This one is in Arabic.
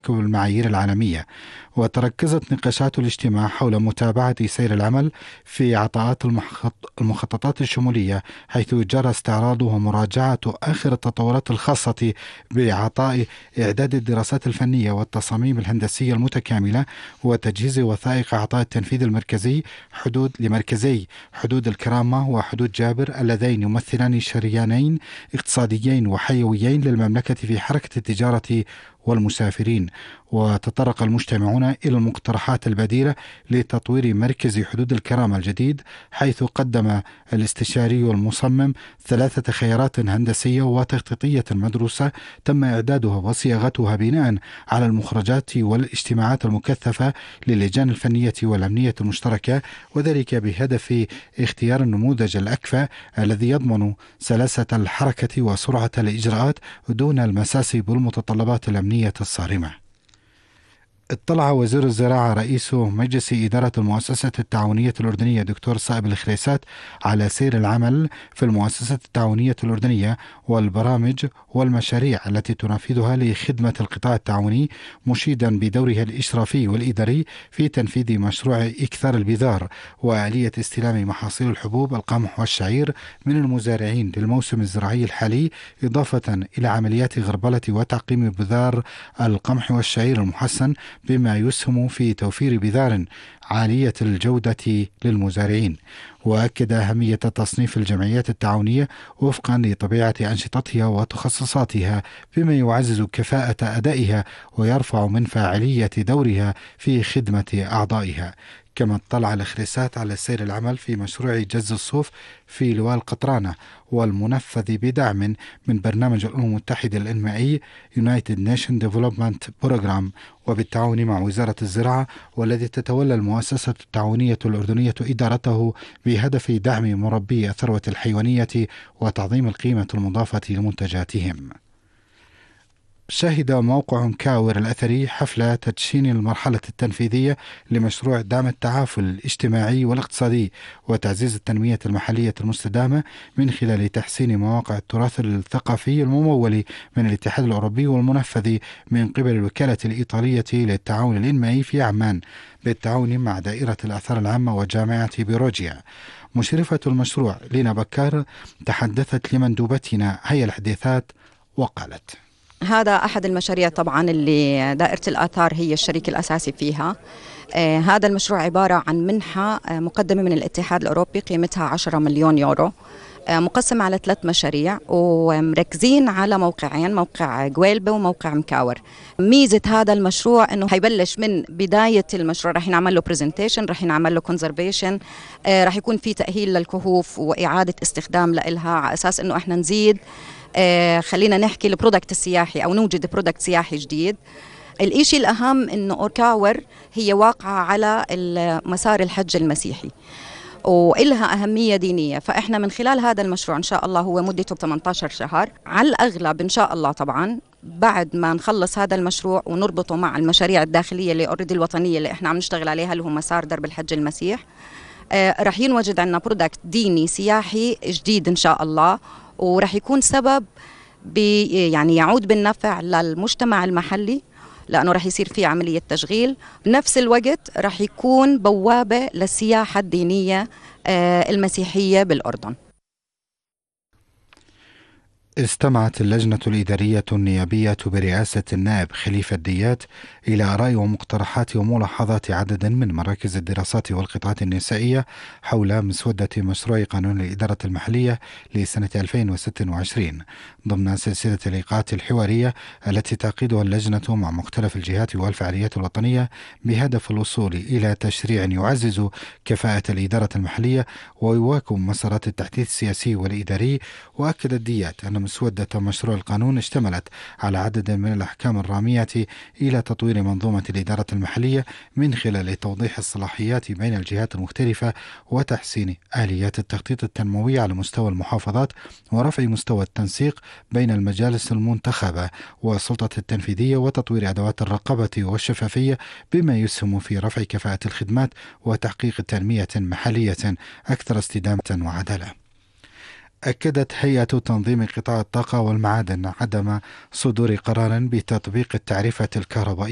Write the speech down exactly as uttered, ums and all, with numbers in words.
المعايير العالمية. وتركزت نقاشات الاجتماع حول متابعة سير العمل في عطاءات المخططات الشمولية، حيث جرى استعراض ومراجعة آخر التطورات الخاصة بعطاء إعداد الدراسات الفنية والتصاميم الهندسية المتكاملة وتجهيز وثائق عطاء التنفيذ المركزي حدود لمركزي حدود الكرامة وحدود جابر اللذين يمثلان شريانين اقتصاديين وحيويين للمملكة في حركة التجارة والمسافرين. وتطرق المجتمعون إلى المقترحات البديلة لتطوير مركز حدود الكرامة الجديد، حيث قدم الاستشاري والمصمم ثلاثة خيارات هندسية وتخطيطية مدروسة تم إعدادها وصياغتها بناء على المخرجات والاجتماعات المكثفة للجان الفنية والأمنية المشتركة، وذلك بهدف اختيار النموذج الأكفأ الذي يضمن سلاسة الحركة وسرعة الإجراءات دون المساس بالمتطلبات الأمنية الصارمة. اطلع وزير الزراعة رئيس مجلس إدارة المؤسسة التعاونية الأردنية دكتور صائب الخريسات على سير العمل في المؤسسة التعاونية الأردنية والبرامج والمشاريع التي تنفذها لخدمة القطاع التعاوني، مشيدا بدورها الإشرافي والإداري في تنفيذ مشروع إكثار البذار وآلية استلام محاصيل الحبوب القمح والشعير من المزارعين للموسم الزراعي الحالي، إضافة إلى عمليات غربلة وتعقيم بذار القمح والشعير المحسن، بما يسهم في توفير بذار عالية الجودة للمزارعين. وأكد أهمية تصنيف الجمعيات التعاونية وفقا لطبيعة أنشطتها وتخصصاتها، بما يعزز كفاءة أدائها ويرفع من فاعلية دورها في خدمة أعضائها. كما اطلع الخريسات على سير العمل في مشروع جز الصوف في لواء القطرانة والمنفذ بدعم من برنامج الأمم المتحدة الإنمائي United Nation Development Program وبالتعاون مع وزارة الزراعة، والذي تتولى المؤسسة التعاونية الأردنية إدارته بهدف دعم مربي الثروة الحيوانية وتعظيم القيمة المضافة لمنتجاتهم. شهد موقع مكاور الأثري حفل تدشين المرحلة التنفيذية لمشروع دعم التعافل الاجتماعي والاقتصادي وتعزيز التنمية المحلية المستدامة من خلال تحسين مواقع التراث الثقافي الممول من الاتحاد الأوروبي والمنفذ من قبل الوكالة الإيطالية للتعاون الإنمائي في عمان بالتعاون مع دائرة الآثار العامة وجامعة بيروجيا. مشرفة المشروع لينا بكار تحدثت لمندوبتنا هيئة الحديثات وقالت: هذا أحد المشاريع طبعا اللي دائرة الآثار هي الشريك الأساسي فيها. آه هذا المشروع عبارة عن منحة آه مقدمة من الاتحاد الأوروبي قيمتها عشرة مليون يورو، آه مقسمة على ثلاث مشاريع ومركزين على موقعين، موقع جويلبة وموقع مكاور. ميزة هذا المشروع أنه هيبلش من بداية المشروع، رح ينعمل له برزنتيشن، رح ينعمل له كونزرفيشن، آه رح يكون في تأهيل للكهوف وإعادة استخدام لإلها على أساس أنه إحنا نزيد آه خلينا نحكي البرودكت السياحي أو نوجد برودكت سياحي جديد. الإشي الأهم إنه أوركاور هي واقعة على مسار الحج المسيحي وإلها أهمية دينية، فإحنا من خلال هذا المشروع إن شاء الله هو مدته ثمانية عشر شهر على الأغلب إن شاء الله، طبعا بعد ما نخلص هذا المشروع ونربطه مع المشاريع الداخلية اللي أوريدي الوطنية اللي إحنا عم نشتغل عليها اللي هو مسار درب الحج المسيح، آه رح ينوجد عندنا برودكت ديني سياحي جديد إن شاء الله، ورح يكون سبب يعني يعود بالنفع للمجتمع المحلي لأنه رح يصير فيه عملية تشغيل، بنفس الوقت رح يكون بوابة للسياحة الدينية المسيحية بالأردن. استمعت اللجنة الإدارية النيابية برئاسة النائب خليفة الديات إلى آراء ومقترحات وملاحظات عدد من مراكز الدراسات والقطاعات النسائية حول مسودة مشروع قانون الإدارة المحلية لسنة ألفين وستة وعشرين ضمن سلسلة اللقاءات الحوارية التي تعقدها اللجنة مع مختلف الجهات والفعاليات الوطنية بهدف الوصول إلى تشريع يعزز كفاءة الإدارة المحلية ويواكب مسارات التحديث السياسي والإداري. وأكد الديات أن مسودة مشروع القانون اشتملت على عدد من الأحكام الرامية إلى تطوير منظومة الإدارة المحلية من خلال توضيح الصلاحيات بين الجهات المختلفة وتحسين آليات التخطيط التنموي على مستوى المحافظات ورفع مستوى التنسيق بين المجالس المنتخبة والسلطة التنفيذية وتطوير أدوات الرقابة والشفافية بما يسهم في رفع كفاءة الخدمات وتحقيق تنمية محلية أكثر استدامة وعدالة. أكدت هيئة تنظيم قطاع الطاقة والمعادن عدم صدور قرار بتطبيق التعرفة الكهربائية